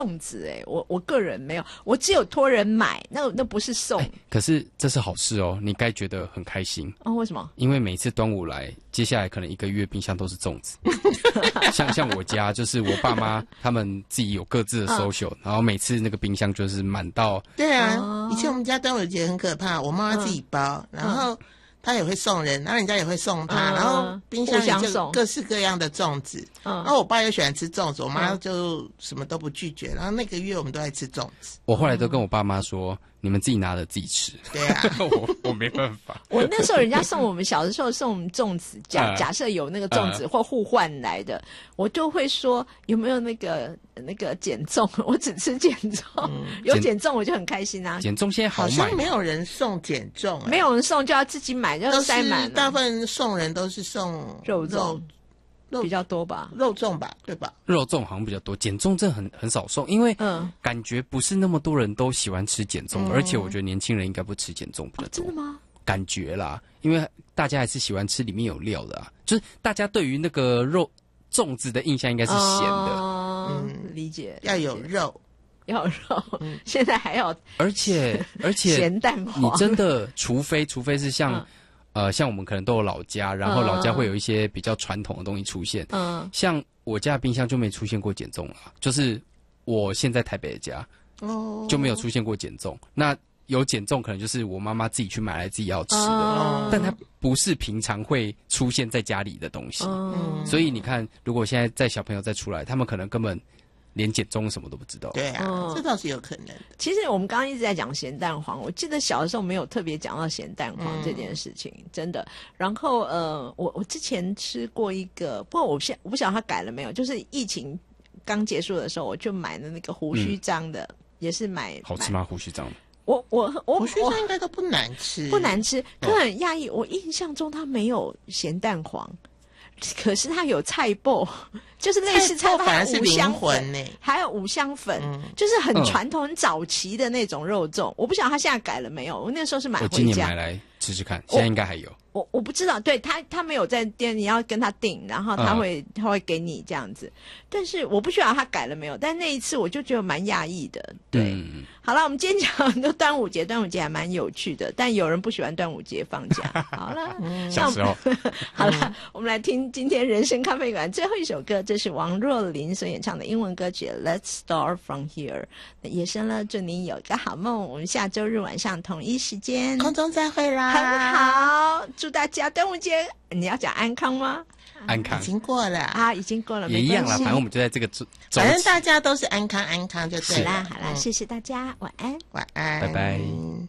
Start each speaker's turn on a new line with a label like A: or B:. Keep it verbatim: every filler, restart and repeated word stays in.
A: 粽子哎、欸，我我个人没有，我只有托人买，那那不是送、欸。
B: 可是这是好事哦，你该觉得很开心
A: 哦。为什么？
B: 因为每次端午来，接下来可能一个月冰箱都是粽子。像像我家，就是我爸妈他们自己有各自的 social，、嗯、然后每次那个冰箱就是满到。
C: 对啊，哦、以前我们家端午节很可怕，我妈妈自己包，嗯、然后。他也会送人，然后人家也会送他，嗯、然后冰箱里就各式各样的粽子。嗯，然后我爸又喜欢吃粽子，我妈就什么都不拒绝。然后那个月我们都爱吃粽子。
B: 我后来都跟我爸妈说，你们自己拿着自己吃。
C: 对啊，
B: 我我没办法。
A: 我那时候人家送我们小的时候送我们粽子，假假设有那个粽子或互换来的，我就会说有没有那个那个减粽，我只吃减粽，嗯、有减粽我就很开心啊。
B: 减粽现在好买，
C: 好像没有人送减粽、欸，
A: 没有人送就要自己买，就塞满了。
C: 大部分送人都是送
A: 肉粽。比较多吧，
C: 肉粽吧，对吧？
B: 肉粽好像比较多，减粽真的很很少送，因为感觉不是那么多人都喜欢吃减粽、嗯，而且我觉得年轻人应该不吃减粽比较多、哦。
A: 真的吗？
B: 感觉啦，因为大家还是喜欢吃里面有料的啊，就是大家对于那个肉粽子的印象应该是咸的，
A: 哦、嗯，理解，
C: 要有肉。
A: 要肉、嗯，现在还要，
B: 而且而且
A: 咸蛋黄，
B: 你真的除非除非是像。嗯呃，像我们可能都有老家，然后老家会有一些比较传统的东西出现。嗯，像我家的冰箱就没出现过减粽了，就是我现在台北的家，哦，就没有出现过减粽。那有减粽，可能就是我妈妈自己去买来自己要吃的，哦、但它不是平常会出现在家里的东西。嗯，所以你看，如果现在在小朋友再出来，他们可能根本。连减粽什么都不知道，
C: 对啊、嗯，这倒是有可能的。
A: 其实我们刚刚一直在讲咸蛋黄，我记得小的时候没有特别讲到咸蛋黄这件事情，嗯、真的。然后呃，我我之前吃过一个，不过我现我不晓得它改了没有，就是疫情刚结束的时候，我就买了那个胡须章的，嗯、也是买
B: 好吃吗？胡须章的？
A: 我我我
C: 胡须章应该都不难吃，
A: 不难吃，可很讶异，我印象中它没有咸蛋黄。可是它有菜脯，就是类似菜脯，
C: 反而是灵魂呢，
A: 还有五香粉，嗯、就是很传统、很早期的那种肉粽。我不晓得它现在改了没有，我那时候是买回家，
B: 我今年买来吃吃看，现在应该还有。
A: 我我不知道，对他他没有在店，你要跟他订，然后他会、嗯、他会给你这样子。但是我不晓得他改了没有，但那一次我就觉得蛮讶异的。对，嗯、好了，我们今天讲的端午节，端午节还蛮有趣的，但有人不喜欢端午节放假。好了，
B: 小时候，
A: 好了，嗯、我们来听今天人生咖啡馆最后一首歌，这是王若琳所演唱的英文歌曲《Let's Start From Here》。夜深了，祝你有个好梦。我们下周日晚上同一时间
C: 空中再会啦。
A: 很好，祝大家端午节，你要讲安康吗？
B: 安康
C: 已经过了
A: 啊，已经过了，
B: 也一样啦。反正我们就在这个周，
C: 反正大家都是安康安康就对了。
A: 好啦好啦，嗯、谢谢大家，晚安，
C: 晚安，
B: 拜拜。